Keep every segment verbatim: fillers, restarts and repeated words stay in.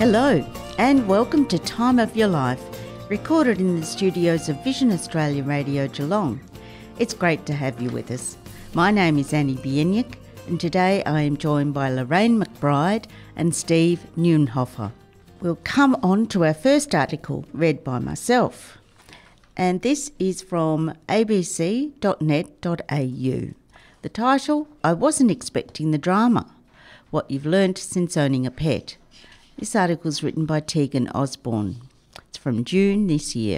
Hello and welcome to Time of Your Life, recorded in the studios of Vision Australia Radio Geelong. It's great to have you with us. My name is Annie Bieniek and today I am joined by Lorraine McBride and Steve Neunhofer. We'll come on to our first article read by myself, and this is from a b c dot net dot a u. The title, I Wasn't Expecting the Drama, What You've Learnt Since Owning a Pet. This article is written by Tegan Osborne. It's from June this year.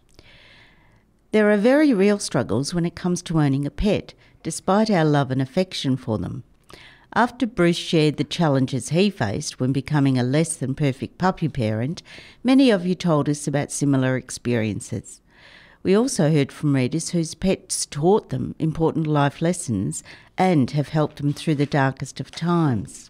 There are very real struggles when it comes to owning a pet, despite our love and affection for them. After Bruce shared the challenges he faced when becoming a less than perfect puppy parent, many of you told us about similar experiences. We also heard from readers whose pets taught them important life lessons and have helped them through the darkest of times.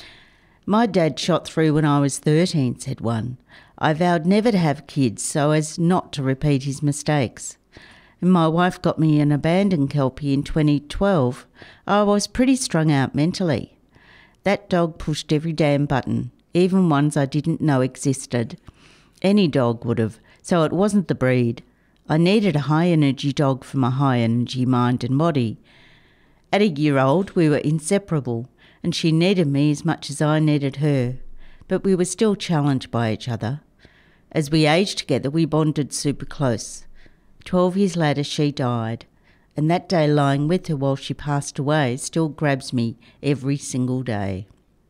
My dad shot through when I was thirteen, said one. I vowed never to have kids so as not to repeat his mistakes. And my wife got me an abandoned Kelpie in twenty twelve. I was pretty strung out mentally. That dog pushed every damn button, even ones I didn't know existed. Any dog would have, so it wasn't the breed. I needed a high-energy dog for my high-energy mind and body. At a year old, we were inseparable, and she needed me as much as I needed her, but we were still challenged by each other. As we aged together, we bonded super close. Twelve years later, she died, and that day lying with her while she passed away still grabs me every single day.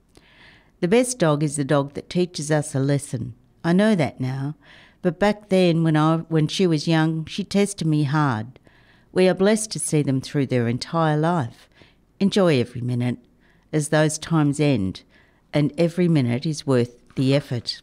The best dog is the dog that teaches us a lesson. I know that now, but back then when I when she was young, she tested me hard. We are blessed to see them through their entire life. Enjoy every minute, as those times end, and every minute is worth the effort.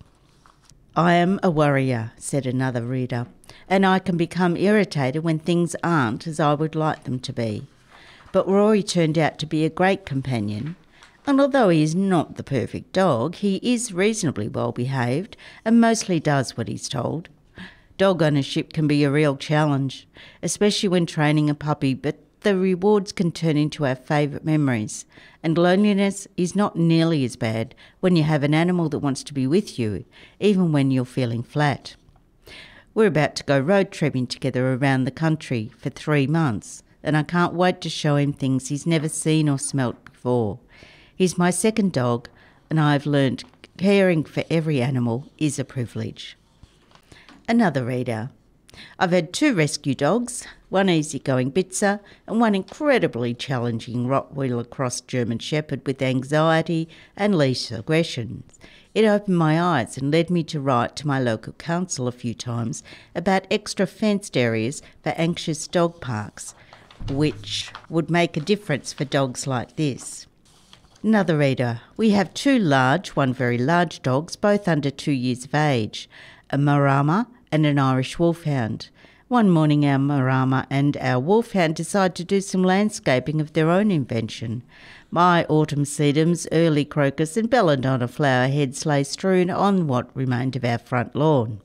I am a worrier, said another reader, and I can become irritated when things aren't as I would like them to be. But Rory turned out to be a great companion, and although he is not the perfect dog, he is reasonably well behaved and mostly does what he's told. Dog ownership can be a real challenge, especially when training a puppy, but the rewards can turn into our favourite memories, and loneliness is not nearly as bad when you have an animal that wants to be with you, even when you're feeling flat. We're about to go road tripping together around the country for three months, and I can't wait to show him things he's never seen or smelt before. He's my second dog, and I've learnt caring for every animal is a privilege. Another reader. I've had two rescue dogs, one easygoing Bitzer and one incredibly challenging Rottweiler cross German Shepherd with anxiety and leash aggression. It opened my eyes and led me to write to my local council a few times about extra fenced areas for anxious dog parks, which would make a difference for dogs like this. Another reader. We have two large, one very large dogs, both under two years of age, a Marama and an Irish Wolfhound. One morning our Marama and our Wolfhound decided to do some landscaping of their own invention. My autumn sedums, early crocus and belladonna flower heads lay strewn on what remained of our front lawn.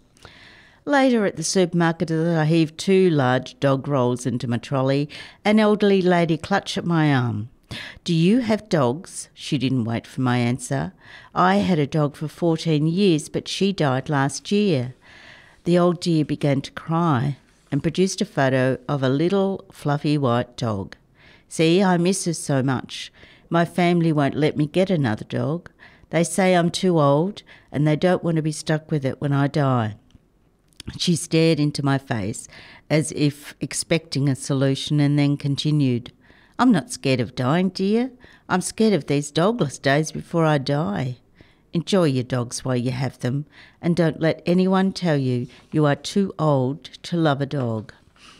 Later at the supermarket I heaved two large dog rolls into my trolley. An elderly lady clutched at my arm. Do you have dogs? She didn't wait for my answer. I had a dog for fourteen years, but she died last year. The old dear began to cry and produced a photo of a little fluffy white dog. See, I miss her so much. My family won't let me get another dog. They say I'm too old and they don't want to be stuck with it when I die. She stared into my face as if expecting a solution and then continued. I'm not scared of dying, dear. I'm scared of these dogless days before I die. Enjoy your dogs while you have them, and don't let anyone tell you you are too old to love a dog.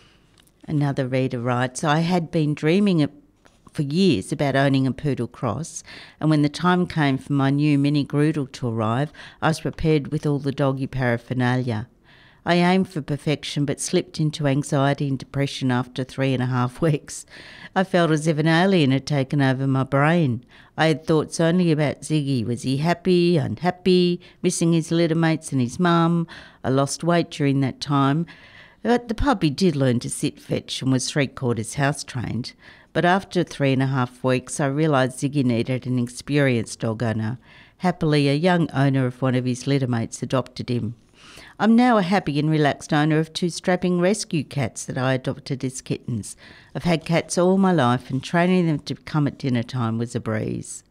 Another reader writes, I had been dreaming for years about owning a poodle cross, and when the time came for my new mini Groodle to arrive, I was prepared with all the doggy paraphernalia. I aimed for perfection but slipped into anxiety and depression after three and a half weeks. I felt as if an alien had taken over my brain. I had thoughts only about Ziggy. Was he happy, unhappy, missing his litter mates and his mum? I lost weight during that time, but the puppy did learn to sit fetch and was three-quarters house-trained. But after three and a half weeks, I realised Ziggy needed an experienced dog owner. Happily, a young owner of one of his littermates adopted him. I'm now a happy and relaxed owner of two strapping rescue cats that I adopted as kittens. I've had cats all my life, and training them to come at dinner time was a breeze.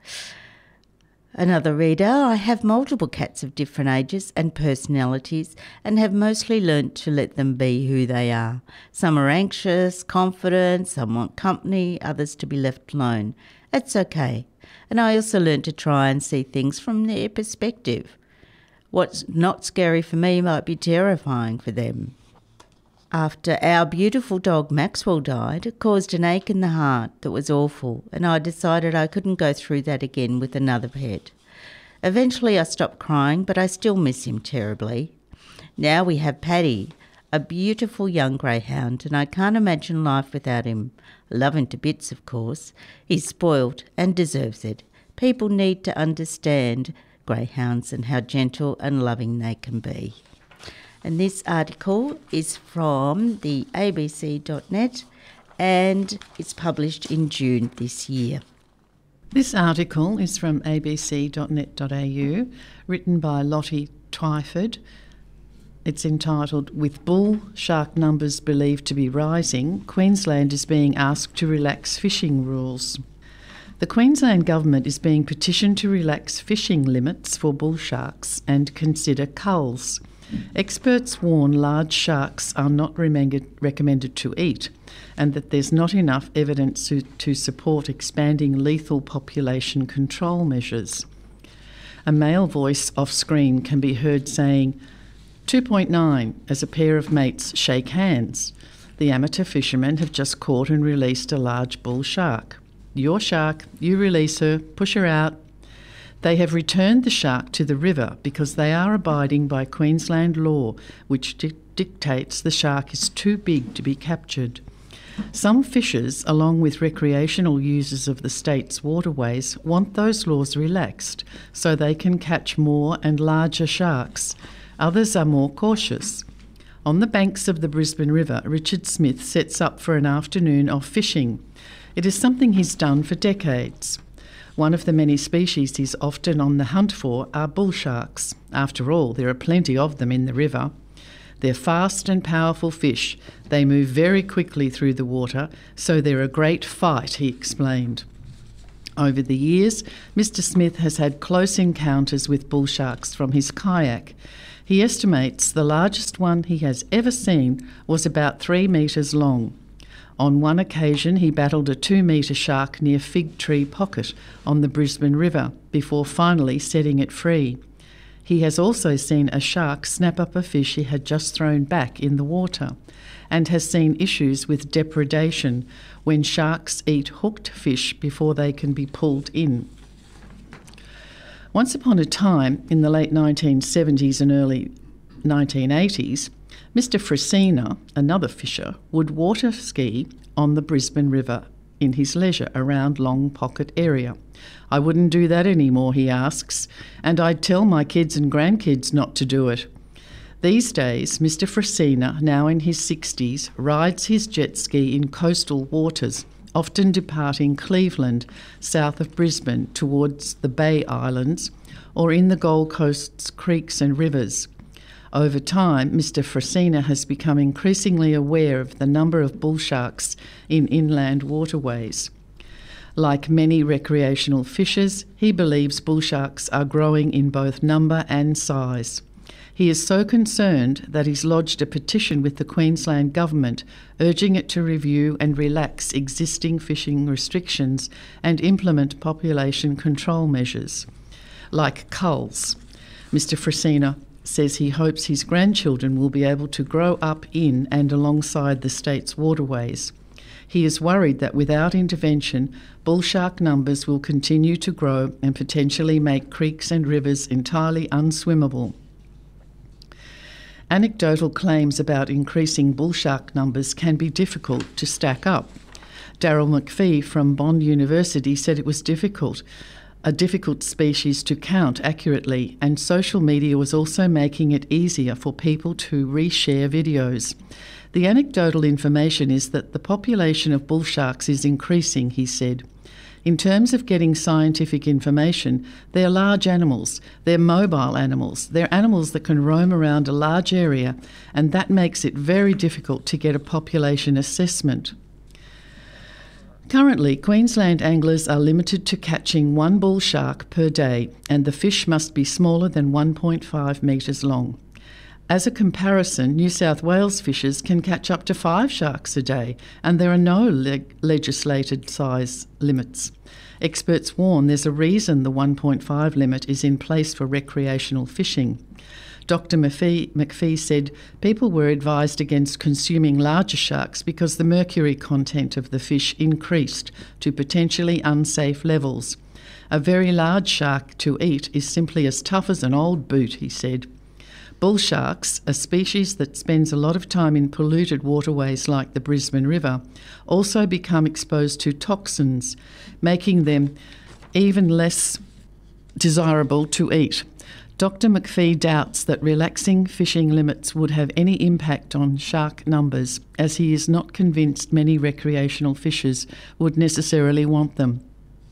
Another reader, I have multiple cats of different ages and personalities and have mostly learnt to let them be who they are. Some are anxious, confident, some want company, others to be left alone. It's okay. And I also learnt to try and see things from their perspective. What's not scary for me might be terrifying for them. After our beautiful dog Maxwell died, it caused an ache in the heart that was awful, and I decided I couldn't go through that again with another pet. Eventually I stopped crying, but I still miss him terribly. Now we have Paddy, a beautiful young greyhound, and I can't imagine life without him. I love him to bits, of course. He's spoilt and deserves it. People need to understand greyhounds and how gentle and loving they can be. And this article is from the A B C dot net and it's published in June this year. This article is from A B C dot net dot A U, written by Lottie Twyford. It's entitled, "With bull shark numbers believed to be rising, Queensland is being asked to relax fishing rules." The Queensland Government is being petitioned to relax fishing limits for bull sharks and consider culls. Experts warn large sharks are not recommended to eat and that there's not enough evidence to, to support expanding lethal population control measures. A male voice off-screen can be heard saying, two point nine as a pair of mates shake hands. The amateur fishermen have just caught and released a large bull shark. Your shark, you release her, push her out. They have returned the shark to the river because they are abiding by Queensland law, which di- dictates the shark is too big to be captured. Some fishers, along with recreational users of the state's waterways, want those laws relaxed so they can catch more and larger sharks. Others are more cautious. On the banks of the Brisbane River, Richard Smith sets up for an afternoon of fishing. It is something he's done for decades. One of the many species he's often on the hunt for are bull sharks. After all, there are plenty of them in the river. They're fast and powerful fish. They move very quickly through the water, so they're a great fight, he explained. Over the years, Mister Smith has had close encounters with bull sharks from his kayak. He estimates the largest one he has ever seen was about three metres long. On one occasion, he battled a two-metre shark near Fig Tree Pocket on the Brisbane River before finally setting it free. He has also seen a shark snap up a fish he had just thrown back in the water and has seen issues with depredation when sharks eat hooked fish before they can be pulled in. Once upon a time, in the late nineteen seventies and early nineteen eighties, Mister Frasina, another fisher, would water ski on the Brisbane River in his leisure around Long Pocket area. I wouldn't do that anymore, he asks, and I'd tell my kids and grandkids not to do it. These days, Mister Frasina, now in his sixties, rides his jet ski in coastal waters, often departing Cleveland, south of Brisbane, towards the Bay Islands, or in the Gold Coast's creeks and rivers. Over time, Mister Frasina has become increasingly aware of the number of bull sharks in inland waterways. Like many recreational fishers, he believes bull sharks are growing in both number and size. He is so concerned that he's lodged a petition with the Queensland Government urging it to review and relax existing fishing restrictions and implement population control measures, like culls. Mister Frasina says he hopes his grandchildren will be able to grow up in and alongside the state's waterways. He is worried that without intervention, bull shark numbers will continue to grow and potentially make creeks and rivers entirely unswimmable. Anecdotal claims about increasing bull shark numbers can be difficult to stack up. Daryl McPhee from Bond University said it was difficult, a difficult species to count accurately, and social media was also making it easier for people to reshare videos. The anecdotal information is that the population of bull sharks is increasing, he said. In terms of getting scientific information, they're large animals, they're mobile animals, they're animals that can roam around a large area, and that makes it very difficult to get a population assessment. Currently, Queensland anglers are limited to catching one bull shark per day, and the fish must be smaller than one point five metres long. As a comparison, New South Wales fishers can catch up to five sharks a day, and there are no le- legislated size limits. Experts warn there's a reason the one point five limit is in place for recreational fishing. Doctor McPhee, McPhee said people were advised against consuming larger sharks because the mercury content of the fish increased to potentially unsafe levels. A very large shark to eat is simply as tough as an old boot, he said. Bull sharks, a species that spends a lot of time in polluted waterways like the Brisbane River, also become exposed to toxins, making them even less desirable to eat. Doctor McPhee doubts that relaxing fishing limits would have any impact on shark numbers, as he is not convinced many recreational fishers would necessarily want them.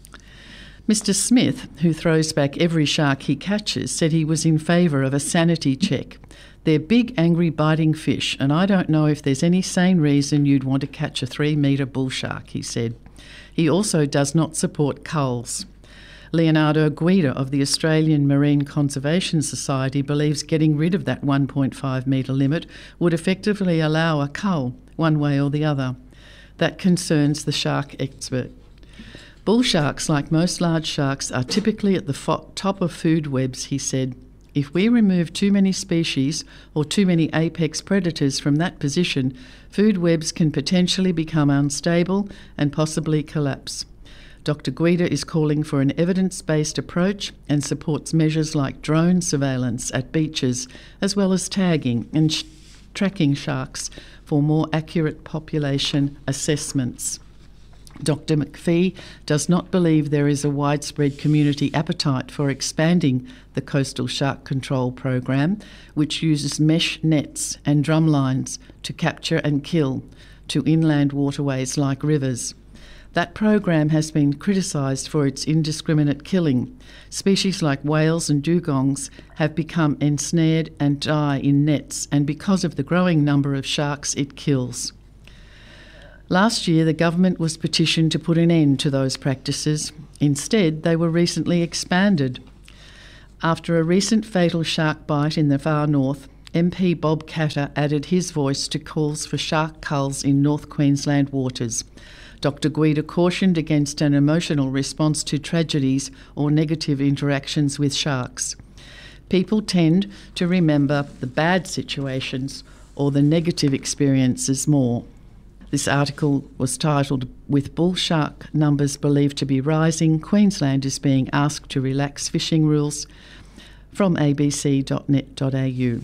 Mister Smith, who throws back every shark he catches, said he was in favour of a sanity check. They're big, angry, biting fish, and I don't know if there's any sane reason you'd want to catch a three-metre bull shark, he said. He also does not support culls. Leonardo Guida of the Australian Marine Conservation Society believes getting rid of that one point five metre limit would effectively allow a cull, one way or the other. That concerns the shark expert. Bull sharks, like most large sharks, are typically at the fo- top of food webs, he said. If we remove too many species or too many apex predators from that position, food webs can potentially become unstable and possibly collapse. Doctor Guida is calling for an evidence-based approach and supports measures like drone surveillance at beaches, as well as tagging and sh- tracking sharks for more accurate population assessments. Doctor McPhee does not believe there is a widespread community appetite for expanding the coastal shark control program, which uses mesh nets and drum lines to capture and kill to inland waterways like rivers. That program has been criticised for its indiscriminate killing. Species like whales and dugongs have become ensnared and die in nets, and because of the growing number of sharks it kills. Last year, the government was petitioned to put an end to those practices. Instead, they were recently expanded. After a recent fatal shark bite in the far north, M P Bob Katter added his voice to calls for shark culls in North Queensland waters. Doctor Guida cautioned against an emotional response to tragedies or negative interactions with sharks. People tend to remember the bad situations or the negative experiences more. This article was titled, "With Bull Shark Numbers Believed to be Rising, Queensland is being asked to relax fishing rules," from a b c dot net dot a u.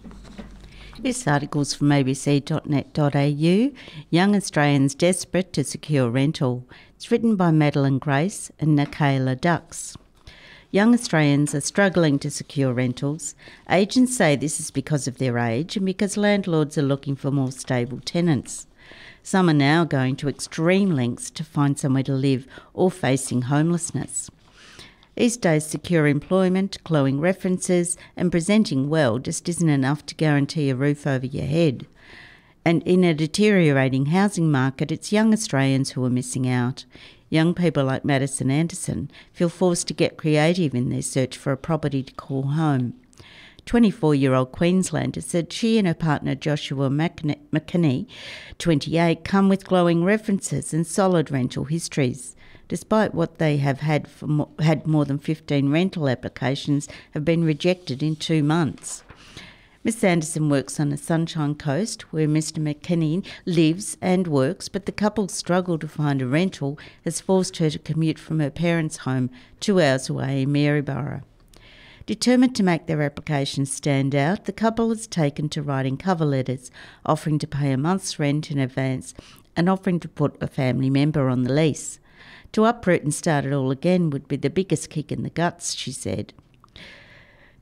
This article's from a b c dot net dot a u, Young Australians Desperate to Secure Rental. It's written by Madeline Grace and Nicola Dux. Young Australians are struggling to secure rentals. Agents say this is because of their age and because landlords are looking for more stable tenants. Some are now going to extreme lengths to find somewhere to live or facing homelessness. These days, secure employment, glowing references and presenting well just isn't enough to guarantee a roof over your head. And in a deteriorating housing market, it's young Australians who are missing out. Young people like Madison Anderson feel forced to get creative in their search for a property to call home. twenty-four-year-old Queenslander said she and her partner Joshua McKinney, twenty-eight, come with glowing references and solid rental histories. Despite what they have had for mo- had more than fifteen rental applications have been rejected in two months. Miss Anderson works on the Sunshine Coast, where Mister McKinney lives and works, but the couple's struggle to find a rental has forced her to commute from her parents' home two hours away in Maryborough. Determined to make their applications stand out, the couple has taken to writing cover letters, offering to pay a month's rent in advance and offering to put a family member on the lease. To uproot and start it all again would be the biggest kick in the guts, she said.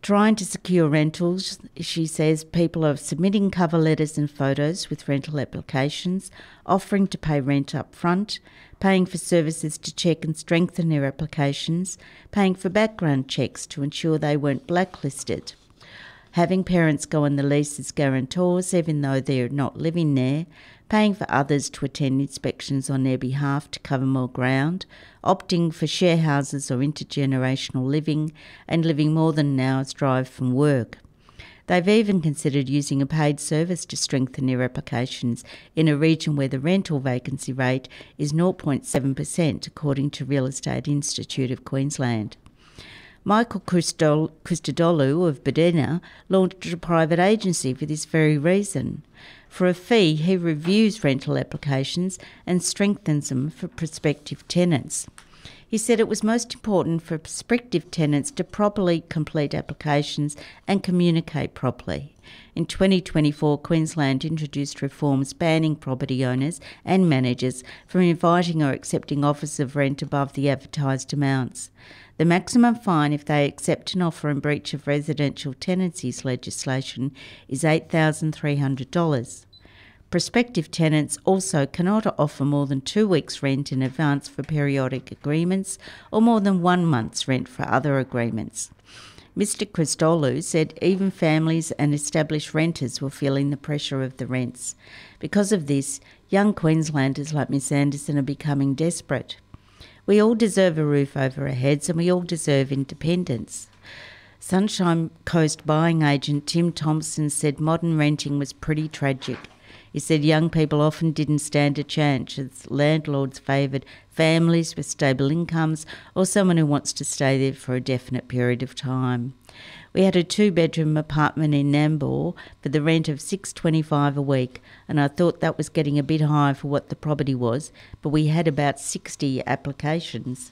Trying to secure rentals, she says people are submitting cover letters and photos with rental applications, offering to pay rent up front, paying for services to check and strengthen their applications, paying for background checks to ensure they weren't blacklisted, having parents go on the lease as guarantors even though they're not living there, paying for others to attend inspections on their behalf to cover more ground, opting for share houses or intergenerational living, and living more than an hour's drive from work. They've even considered using a paid service to strengthen their applications in a region where the rental vacancy rate is zero point seven percent, according to Real Estate Institute of Queensland. Michael Christol- Christodoulou of Bedina launched a private agency for this very reason. For a fee, he reviews rental applications and strengthens them for prospective tenants. He said it was most important for prospective tenants to properly complete applications and communicate properly. In twenty twenty-four, Queensland introduced reforms banning property owners and managers from inviting or accepting offers of rent above the advertised amounts. The maximum fine if they accept an offer in breach of residential tenancies legislation is eight thousand three hundred dollars. Prospective tenants also cannot offer more than two weeks' rent in advance for periodic agreements or more than one month's rent for other agreements. Mister Christodoulou said even families and established renters were feeling the pressure of the rents. Because of this, young Queenslanders like Miss Anderson are becoming desperate. We all deserve a roof over our heads and we all deserve independence. Sunshine Coast buying agent Tim Thompson said modern renting was pretty tragic. He said young people often didn't stand a chance as landlords favoured families with stable incomes or someone who wants to stay there for a definite period of time. We had a two-bedroom apartment in Nambour for the rent of six dollars twenty-five a week, and I thought that was getting a bit high for what the property was, but we had about sixty applications.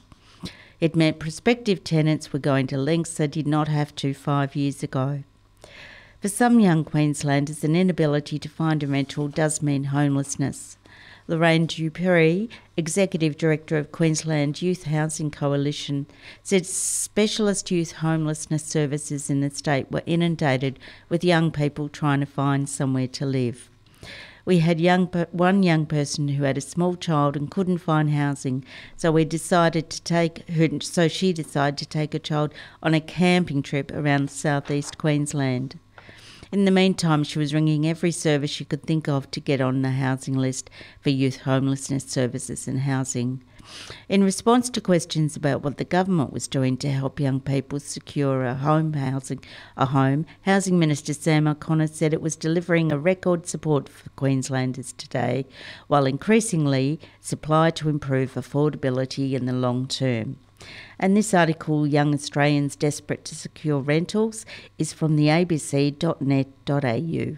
It meant prospective tenants were going to lengths they did not have to five years ago. For some young Queenslanders, an inability to find a rental does mean homelessness. Lorraine Dupree, Executive Director of Queensland Youth Housing Coalition, said specialist youth homelessness services in the state were inundated with young people trying to find somewhere to live. We had young, one young person who had a small child and couldn't find housing, so we decided to take her, so she decided to take her child on a camping trip around southeast Queensland. In the meantime, she was ringing every service she could think of to get on the housing list for youth homelessness services and housing. In response to questions about what the government was doing to help young people secure a home housing, a home, Housing Minister Sam O'Connor said it was delivering a record support for Queenslanders today, while increasingly supply to improve affordability in the long term. And this article, Young Australians Desperate to Secure Rentals, is from the a b c dot net dot a u.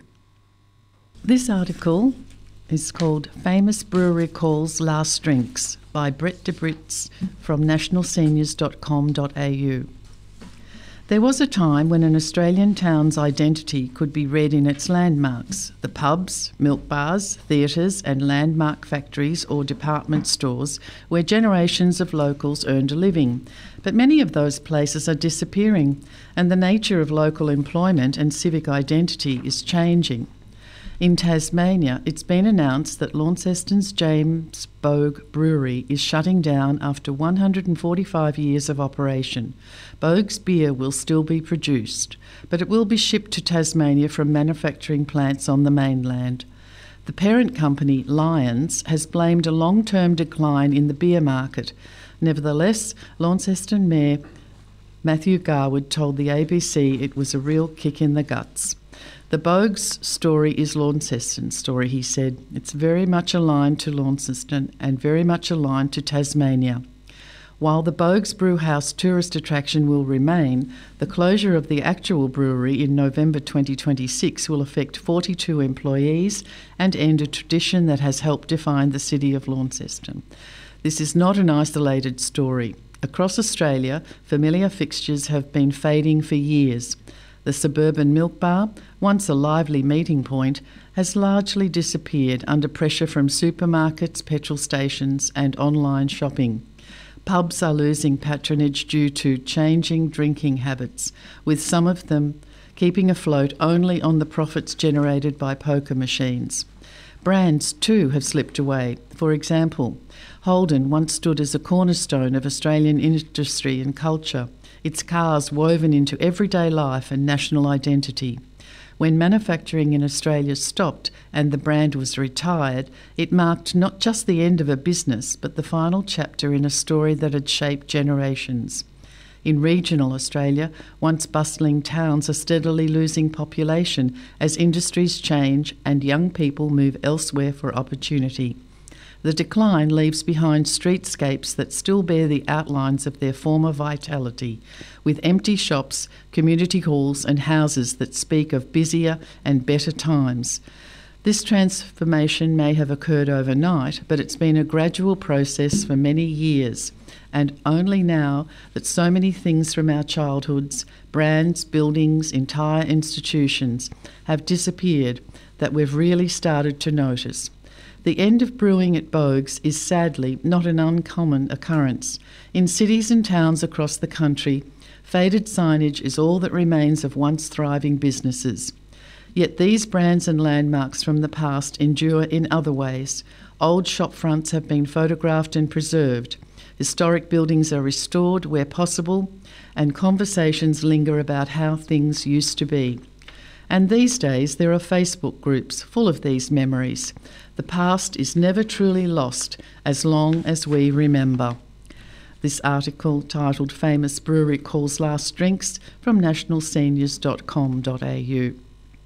This article is called Famous Brewery Calls Last Drinks by Brett de Brits from national seniors dot com dot a u. There was a time when an Australian town's identity could be read in its landmarks, the pubs, milk bars, theatres and landmark factories or department stores where generations of locals earned a living. But many of those places are disappearing, and the nature of local employment and civic identity is changing. In Tasmania, it's been announced that Launceston's James Bogue Brewery is shutting down after one hundred forty-five years of operation. Bogue's beer will still be produced, but it will be shipped to Tasmania from manufacturing plants on the mainland. The parent company, Lions, has blamed a long-term decline in the beer market. Nevertheless, Launceston Mayor Matthew Garwood told the A B C it was a real kick in the guts. The Bogue's story is Launceston's story, he said. It's very much aligned to Launceston and very much aligned to Tasmania. While the Bogue's Brewhouse tourist attraction will remain, the closure of the actual brewery in November twenty twenty-six will affect forty-two employees and end a tradition that has helped define the city of Launceston. This is not an isolated story. Across Australia, familiar fixtures have been fading for years. The suburban milk bar, once a lively meeting point, has largely disappeared under pressure from supermarkets, petrol stations and online shopping. Pubs are losing patronage due to changing drinking habits, with some of them keeping afloat only on the profits generated by poker machines. Brands too have slipped away. For example, Holden once stood as a cornerstone of Australian industry and culture, its cars woven into everyday life and national identity. When manufacturing in Australia stopped and the brand was retired, it marked not just the end of a business, but the final chapter in a story that had shaped generations. In regional Australia, once bustling towns are steadily losing population as industries change and young people move elsewhere for opportunity. The decline leaves behind streetscapes that still bear the outlines of their former vitality, with empty shops, community halls and houses that speak of busier and better times. This transformation may have occurred overnight, but it's been a gradual process for many years, and only now that so many things from our childhoods, brands, buildings, entire institutions, have disappeared that we've really started to notice. The end of brewing at Boag's is sadly not an uncommon occurrence. In cities and towns across the country, faded signage is all that remains of once thriving businesses. Yet these brands and landmarks from the past endure in other ways. Old shop fronts have been photographed and preserved. Historic buildings are restored where possible, and conversations linger about how things used to be. And these days there are Facebook groups full of these memories. The past is never truly lost as long as we remember. This article, titled Famous Brewery Calls Last Drinks, from national seniors dot com dot a u.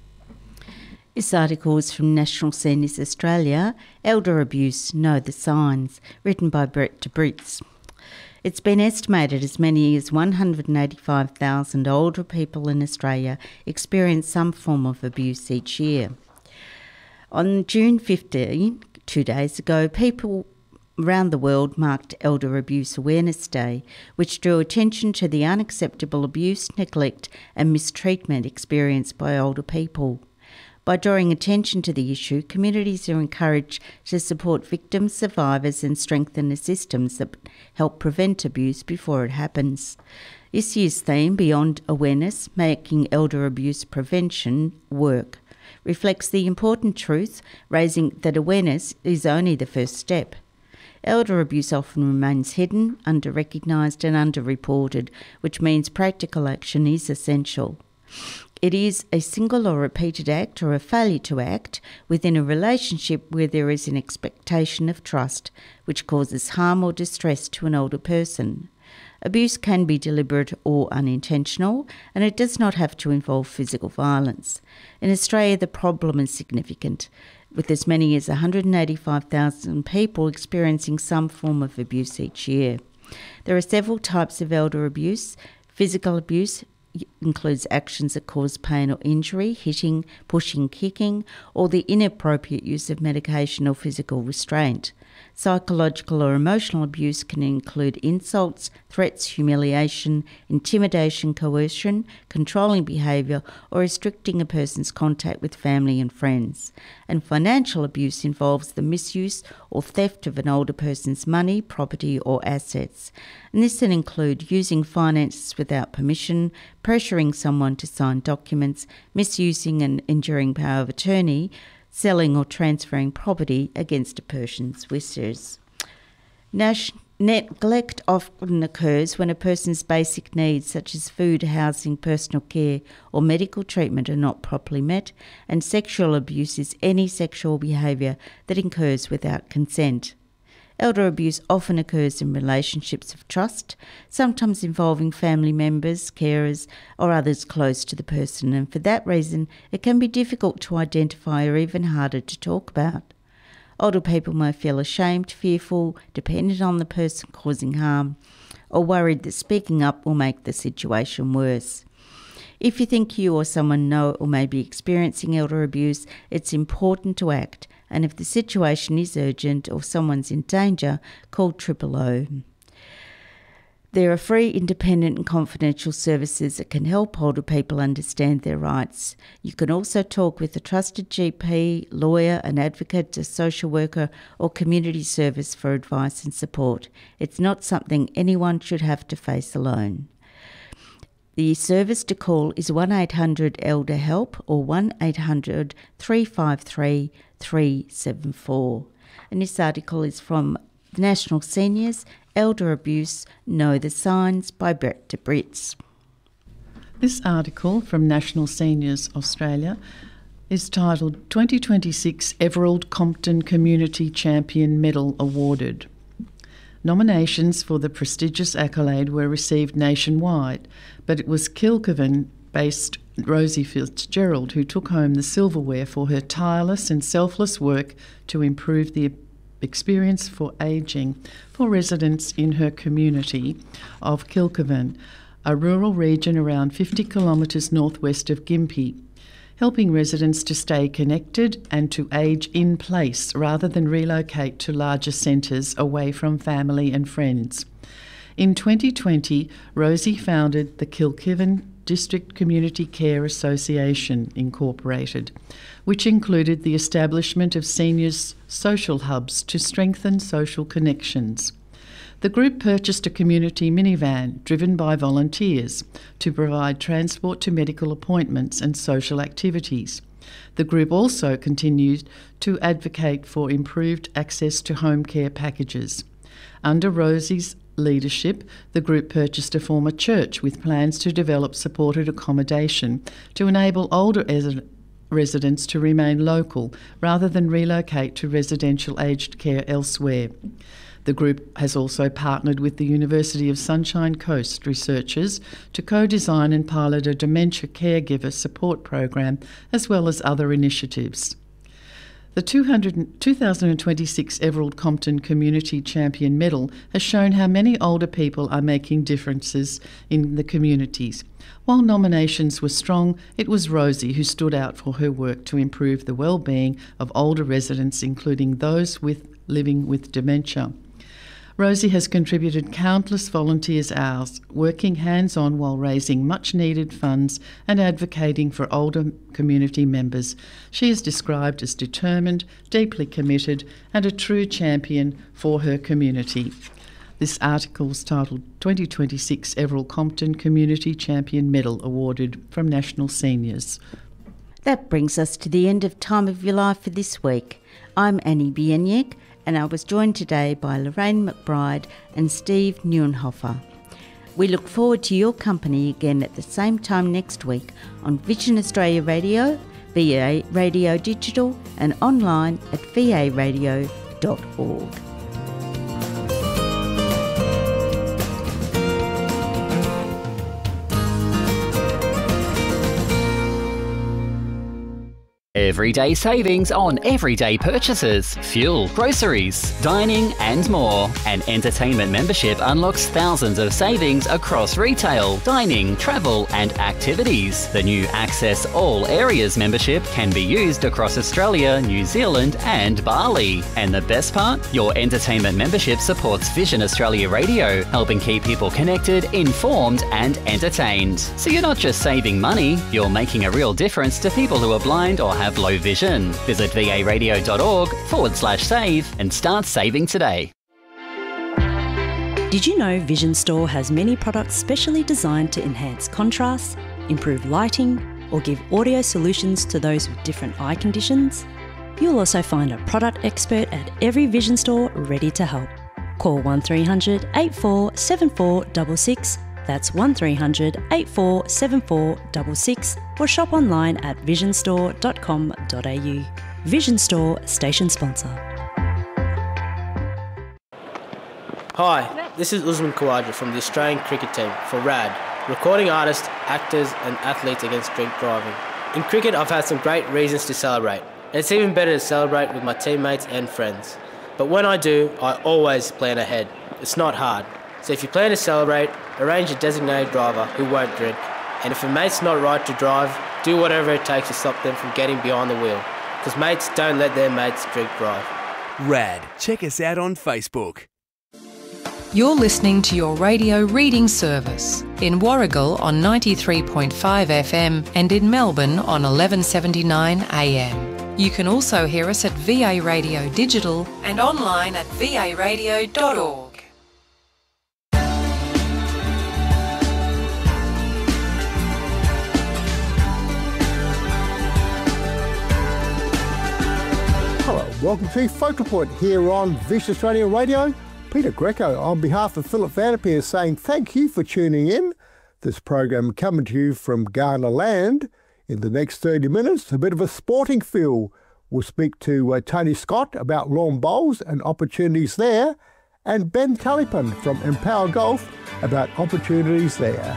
This article is from National Seniors Australia, Elder Abuse, Know the Signs, written by Brett de Brits. It's been estimated as many as one hundred eighty-five thousand older people in Australia experience some form of abuse each year. On June fifteenth, two days ago, people around the world marked Elder Abuse Awareness Day, which drew attention to the unacceptable abuse, neglect and mistreatment experienced by older people. By drawing attention to the issue, communities are encouraged to support victims, survivors and strengthen the systems that help prevent abuse before it happens. This year's theme, Beyond Awareness, Making Elder Abuse Prevention Work, reflects the important truth, raising that awareness is only the first step. Elder abuse often remains hidden, under-recognised and under-reported, which means practical action is essential. It is a single or repeated act or a failure to act within a relationship where there is an expectation of trust, which causes harm or distress to an older person. Abuse can be deliberate or unintentional, and it does not have to involve physical violence. In Australia, the problem is significant, with as many as one hundred eighty-five thousand people experiencing some form of abuse each year. There are several types of elder abuse. Physical abuse includes actions that cause pain or injury, hitting, pushing, kicking, or the inappropriate use of medication or physical restraint. Psychological or emotional abuse can include insults, threats, humiliation, intimidation, coercion, controlling behaviour, or restricting a person's contact with family and friends. And financial abuse involves the misuse or theft of an older person's money, property, or assets. And this can include using finances without permission, pressuring someone to sign documents, misusing and enduring power of attorney, selling or transferring property against a person's wishes. Nash- neglect often occurs when a person's basic needs such as food, housing, personal care or medical treatment are not properly met, and sexual abuse is any sexual behaviour that occurs without consent. Elder abuse often occurs in relationships of trust, sometimes involving family members, carers, or others close to the person, and for that reason it can be difficult to identify or even harder to talk about. Older people may feel ashamed, fearful, dependent on the person causing harm, or worried that speaking up will make the situation worse. If you think you or someone know or may be experiencing elder abuse, it's important to act, and if the situation is urgent or someone's in danger, call triple O. There are free, independent and confidential services that can help older people understand their rights. You can also talk with a trusted G P, lawyer, an advocate, a social worker or community service for advice and support. It's not something anyone should have to face alone. The service to call is one eight hundred elder help or one eight hundred three five three three seven four. And this article is from the National Seniors, Elder Abuse, Know the Signs by Brett de Brits. This article from National Seniors Australia is titled twenty twenty-six Everald Compton Community Champion Medal Awarded. Nominations for the prestigious accolade were received nationwide, but it was Kilcovan-based Rosie Fitzgerald who took home the silverware for her tireless and selfless work to improve the experience for ageing for residents in her community of Kilcovan, a rural region around fifty kilometres northwest of Gympie, helping residents to stay connected and to age in place rather than relocate to larger centres away from family and friends. In twenty twenty, Rosie founded the Kilcovan District Community Care Association Incorporated, which included the establishment of seniors' social hubs to strengthen social connections. The group purchased a community minivan driven by volunteers to provide transport to medical appointments and social activities. The group also continued to advocate for improved access to home care packages. Under Rosie's leadership, the group purchased a former church with plans to develop supported accommodation to enable older residents to remain local rather than relocate to residential aged care elsewhere. The group has also partnered with the University of Sunshine Coast researchers to co-design and pilot a dementia caregiver support program, as well as other initiatives. The two thousand twenty-six Everald Compton Community Champion Medal has shown how many older people are making differences in the communities. While nominations were strong, it was Rosie who stood out for her work to improve the well-being of older residents, including those with living with dementia. Rosie has contributed countless volunteers' hours, working hands-on while raising much-needed funds and advocating for older community members. She is described as determined, deeply committed and a true champion for her community. This article is titled twenty twenty-six Everald Compton Community Champion Medal Awarded from National Seniors. That brings us to the end of Time of Your Life for this week. I'm Annie Bieniek, and I was joined today by Lorraine McBride and Steve Neuenhofer. We look forward to your company again at the same time next week on Vision Australia Radio, V A Radio Digital and online at v a radio dot org. Everyday savings on everyday purchases, fuel, groceries, dining and more. An entertainment membership unlocks thousands of savings across retail, dining, travel and activities. The new Access All Areas membership can be used across Australia, New Zealand and Bali. And the best part? Your entertainment membership supports Vision Australia Radio, helping keep people connected, informed and entertained. So you're not just saving money, you're making a real difference to people who are blind or have low vision. Visit v a radio dot org forward slash save and start saving today. Did you know Vision Store has many products specially designed to enhance contrast, improve lighting, or give audio solutions to those with different eye conditions? You'll also find a product expert at every Vision Store ready to help. Call one three hundred eight four seven four six six. That's one three hundred eight four seven four six six or shop online at vision store dot com dot a u. Vision Store, station sponsor. Hi, this is Usman Khawaja from the Australian cricket team for RAD, recording artists, actors and athletes against drink driving. In cricket, I've had some great reasons to celebrate. And it's even better to celebrate with my teammates and friends. But when I do, I always plan ahead. It's not hard. So if you plan to celebrate, arrange a designated driver who won't drink. And if a mate's not right to drive, do whatever it takes to stop them from getting behind the wheel. Because mates don't let their mates drink drive. RAD. Check us out on Facebook. You're listening to your radio reading service in Warragul on ninety-three point five F M and in Melbourne on eleven seventy-nine A M. You can also hear us at V A Radio Digital and online at v a radio dot org. Hello, welcome to Focal Point here on Vision Australia Radio. Peter Greco on behalf of Philip Vanderpeer saying thank you for tuning in. This program coming to you from Ghana land. In the next thirty minutes, a bit of a sporting feel. We'll speak to uh, Tony Scott about lawn bowls and opportunities there, and Ben Talipan from Empower Golf about opportunities there.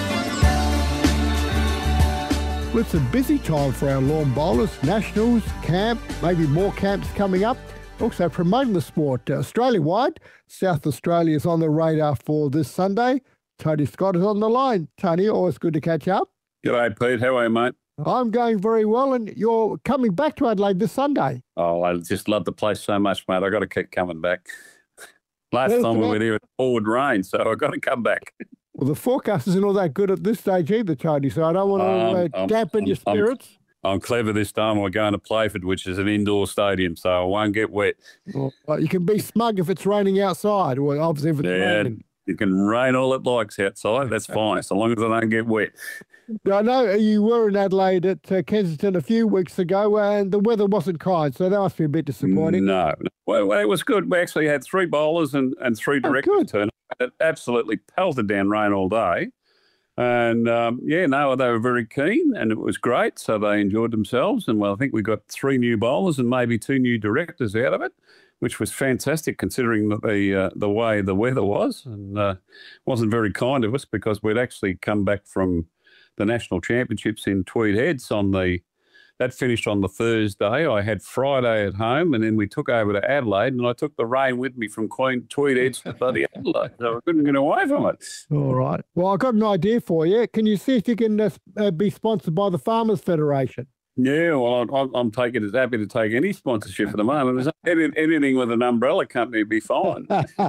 Well, it's a busy time for our lawn bowlers, nationals, camp, maybe more camps coming up. Also promoting the sport uh, Australia-wide. South Australia is on the radar for this Sunday. Tony Scott is on the line. Tony, always good to catch up. G'day, Pete. How are you, mate? I'm going very well, and you're coming back to Adelaide this Sunday. Oh, I just love the place so much, mate. I've got to keep coming back. Last That's time we about- were here, it poured rain, so I've got to come back. Well, the forecast isn't all that good at this stage either, Tony, so I don't want to Um, uh, I'm- dampen your I'm- spirits. I'm clever this time. We're going to Playford, which is an indoor stadium, so I won't get wet. Well, you can be smug if it's raining outside, or obviously if it's Yeah, raining. it can rain all it likes outside. That's fine, so long as I don't get wet. I know you were in Adelaide at uh, Kensington a few weeks ago, and the weather wasn't kind, so that must be a bit disappointing. No. no. Well, well, it was good. We actually had three bowlers and, and three Oh, directors good. turn up. It absolutely pelted down rain all day. And, um, yeah, no, they were very keen and it was great. So they enjoyed themselves. And, well, I think we got three new bowlers and maybe two new directors out of it, which was fantastic considering the the, uh, the way the weather was. And uh, wasn't very kind of us because we'd actually come back from the National Championships in Tweed Heads on the that finished on the Thursday. I had Friday at home, and then we took over to Adelaide, and I took the rain with me from Queen Tweed Heads to bloody Adelaide, so I couldn't get away from it. All right. Well, I've got an idea for you. Can you see if you can uh, uh, be sponsored by the Farmers Federation? Yeah, well, I'm, I'm taking it happy to take any sponsorship at the moment. Any, anything with an umbrella company would be fine.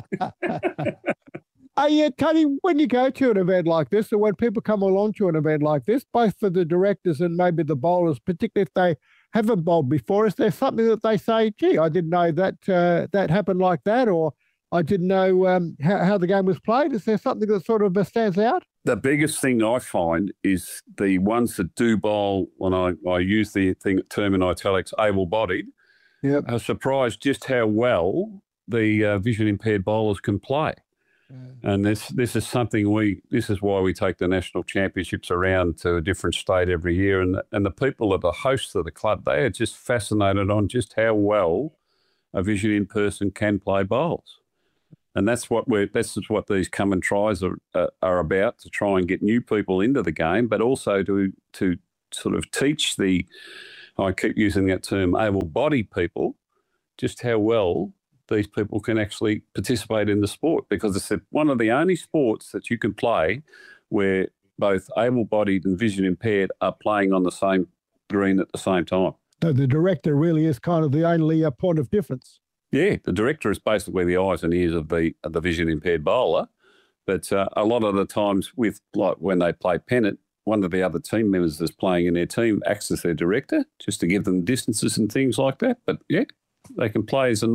Hey, uh, Tony, when you go to an event like this, or when people come along to an event like this, both for the directors and maybe the bowlers, particularly if they haven't bowled before, is there something that they say, gee, I didn't know that uh, that happened like that, or I didn't know um, how, how the game was played? Is there something that sort of uh, stands out? The biggest thing I find is the ones that do bowl, when I, I use the thing term in italics, able-bodied, Yep. are surprised just how well the uh, vision-impaired bowlers can play. And this this is something we this is why we take the national championships around to a different state every year, and and the people that are hosts of the club, they are just fascinated on just how well a vision in person can play bowls, and that's what we're this is what these come and tries are uh, are about, to try and get new people into the game, but also to to sort of teach the I keep using that term able-bodied people just how well these people can actually participate in the sport, because it's one of the only sports that you can play where both able-bodied and vision-impaired are playing on the same green at the same time. So the director really is kind of the only uh, point of difference. Yeah, the director is basically the eyes and ears of the of the vision-impaired bowler, but uh, a lot of the times with, like when they play pennant, one of the other team members that's playing in their team acts as their director just to give them distances and things like that. But, yeah, they can play as a